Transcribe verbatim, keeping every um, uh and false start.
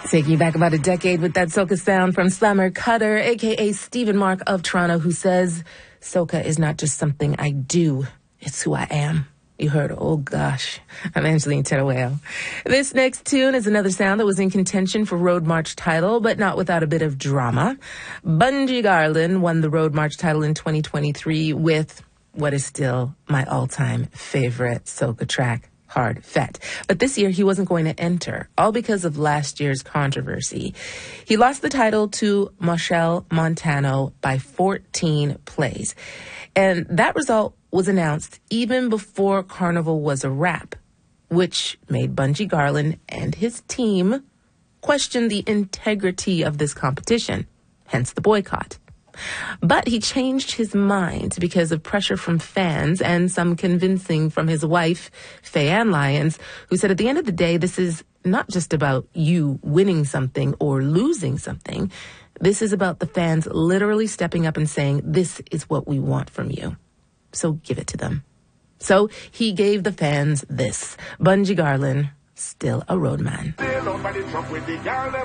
Taking you back about a decade with that soca sound from Slammer Cutter, a k a. Stephen Mark of Toronto, who says, soca is not just something I do, it's who I am. You heard, oh gosh, I'm Angeline Teruel. This next tune is another sound that was in contention for Road March title, but not without a bit of drama. Bunji Garlin won the Road March title in twenty twenty-three with what is still my all-time favorite soca track, Hard Fete. But this year he wasn't going to enter, all because of last year's controversy. He lost the title to Machel Montano by fourteen plays. And that result was announced even before Carnival was a wrap, which made Bunji Garlin and his team question the integrity of this competition, hence the boycott. But he changed his mind because of pressure from fans and some convincing from his wife, Faye-Ann Lyons, who said at the end of the day, this is not just about you winning something or losing something. This is about the fans literally stepping up and saying, this is what we want from you. So give it to them. So he gave the fans this. Bunji Garlin, still a roadman.